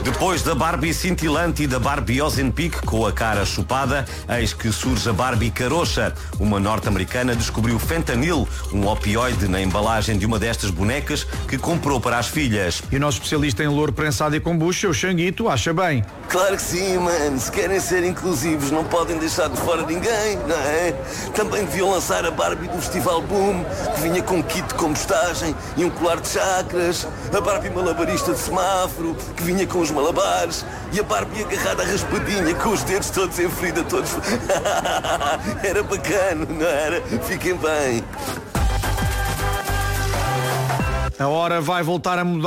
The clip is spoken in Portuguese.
Depois da Barbie cintilante e da Barbie Ozempic com a cara chupada, eis que surge a Barbie caroxa. Uma norte-americana descobriu fentanil, um opioide na embalagem de uma destas bonecas que comprou para as filhas. E o nosso especialista em louro prensado e kombucha, o Xanguito, acha bem. Claro que sim, mano. Se querem ser inclusivos, não podem deixar de fora ninguém, não é? Também deviam lançar a Barbie do Festival Boom, que vinha com um kit de compostagem e um colar de chakras. A Barbie malabarista de semáforo, que vinha com os malabares. E a Barbie agarrada à raspadinha, com os dedos todos em ferida, todos... Era bacana, não era? Fiquem bem. A hora vai voltar a mudar.